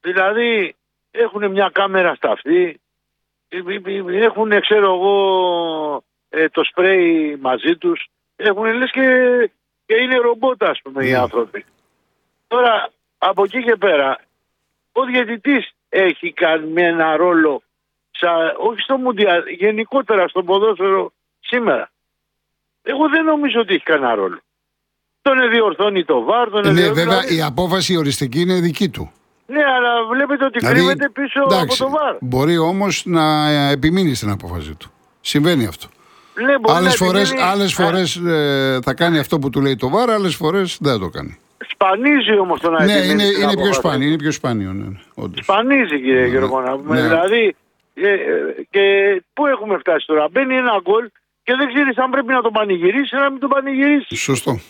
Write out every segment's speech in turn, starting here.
Δηλαδή έχουν μια κάμερα στα αυτή, έχουν ξέρω εγώ το σπρέι μαζί τους, έχουν λες και είναι ρομπότ ας πούμε οι άνθρωποι. Τώρα από εκεί και πέρα ο διαιτητής έχει κάνει ένα ρόλο, όχι στο Μουντιάλ, γενικότερα στο ποδόσφαιρο σήμερα. Εγώ δεν νομίζω ότι έχει κανένα ρόλο. Τον διορθώνει το ΒΑΡ. Ναι, βέβαια η απόφαση οριστική είναι δική του. Ναι, αλλά βλέπετε ότι κρύβεται πίσω από το ΒΑΡ. Μπορεί όμως να επιμείνει στην απόφαση του. Συμβαίνει αυτό. Ναι, άλλες φορές θα κάνει αυτό που του λέει το ΒΑΡ, άλλες φορές δεν το κάνει. Σπανίζει όμως το να επιμείνει. Ναι, είναι πιο σπάνιο. Ναι, σπανίζει κύριε Γιώργο να πούμε. Ναι. Δηλαδή, και πού έχουμε φτάσει τώρα. Μπαίνει ένα γκολ και δεν ξέρεις αν πρέπει να το πανηγυρίσει ή να μην το πανηγυρίσει. Σωστό.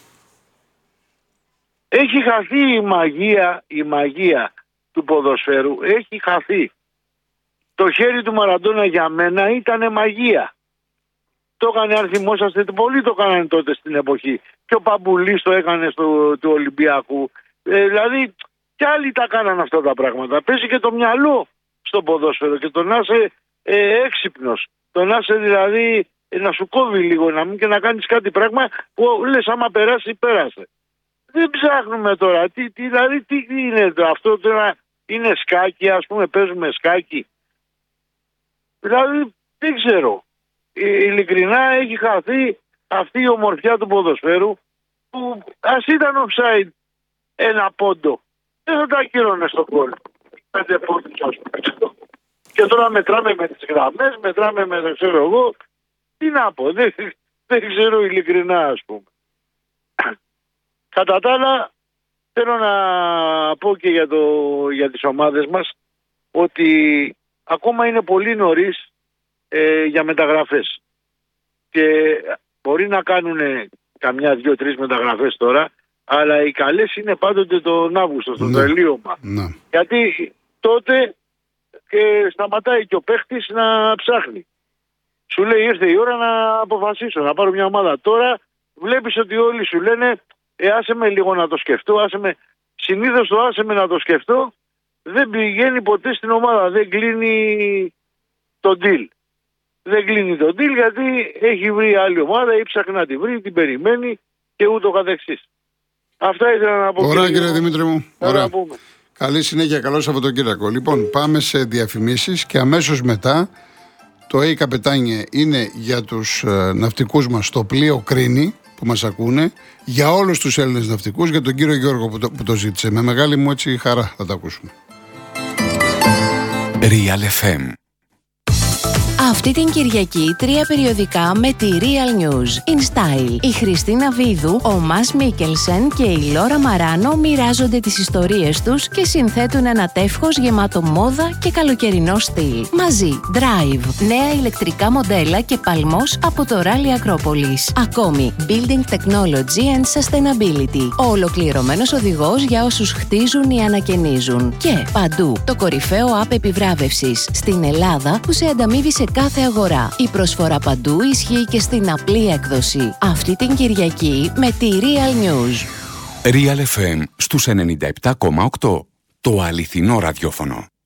Έχει χαθεί η μαγεία του ποδοσφαίρου. Έχει χαθεί. Το χέρι του Μαραντόνα για μένα ήταν μαγεία. Το έκανε, αν θυμόσαστε, πολλοί το έκαναν τότε στην εποχή. Και ο Παμπουλής το έκανε του Ολυμπιακού. Δηλαδή, κι άλλοι τα κάναν αυτά τα πράγματα. Παίζει και το μυαλό στο ποδόσφαιρο και το να είσαι έξυπνος. Το να είσαι δηλαδή να σου κόβει λίγο και να κάνεις κάτι πράγμα που λες άμα περάσει, πέρασε. Δεν ψάχνουμε τώρα. Δηλαδή, τι είναι αυτό τώρα, είναι σκάκι, ας πούμε, παίζουμε σκάκι. Δηλαδή, δεν ξέρω. Ειλικρινά έχει χαθεί αυτή η ομορφιά του ποδοσφαίρου που ας ήταν offside ένα πόντο. Δεν θα τα ακύρωνε στο γκολ. 5 πόντους, ας πούμε. Και τώρα μετράμε με τις γραμμές, μετράμε με το ξέρω εγώ. Τι να πω, δεν ξέρω ειλικρινά, ας πούμε. Κατά τα άλλα, θέλω να πω και για τις ομάδες μας ότι ακόμα είναι πολύ νωρίς για μεταγραφές. Και μπορεί να κάνουν καμιά, 2-3 μεταγραφές τώρα, αλλά οι καλές είναι πάντοτε τον Αύγουστο, στο τελείωμα. Ναι. Γιατί τότε σταματάει και ο παίχτης να ψάχνει. Σου λέει ήρθε η ώρα να αποφασίσω, να πάρω μια ομάδα. Τώρα βλέπεις ότι όλοι σου λένε άσε με λίγο να το σκεφτώ, συνήθως το άσε με να το σκεφτώ δεν πηγαίνει ποτέ στην ομάδα, δεν κλείνει το deal. Δεν κλείνει το deal γιατί έχει βρει άλλη ομάδα ή ψάχνει να τη βρει, την περιμένει και ούτω καθεξής. Αυτά ήθελα να πω. Ωραία κύριε Δημήτρη μου. Ωραία. Καλή συνέχεια, καλό Σαββατοκύριακο. Λοιπόν, πάμε σε διαφημίσεις και αμέσως μετά το ΑΕ Καπετάνιε είναι για τους ναυτικούς μας στο πλοίο Κρίνη που μας ακούνε, για όλους τους Έλληνες ναυτικούς, για τον κύριο Γιώργο που το ζήτησε. Με μεγάλη μου έτσι χαρά θα τα ακούσουμε. Real FM. Αυτή την Κυριακή 3 περιοδικά με τη Real News. In Style. Η Χριστίνα Βίδου, ο Μας Μίκελσεν και η Λόρα Μαράνο μοιράζονται τις ιστορίες τους και συνθέτουν ένα τεύχος γεμάτο μόδα και καλοκαιρινό στυλ. Μαζί, Drive, νέα ηλεκτρικά μοντέλα και παλμός από το Rally Acropolis. Ακόμη, Building Technology and Sustainability. Ο ολοκληρωμένος οδηγός για όσους χτίζουν ή ανακαινίζουν. Και παντού, το κορυφαίο app επιβράβευσης στην Ελλάδα που σε ανταμείβει σε κάθε αγορά. Η προσφορά παντού ισχύει και στην απλή έκδοση. Αυτή την Κυριακή με τη Real News. Real FM στους 97,8. Το αληθινό ραδιόφωνο.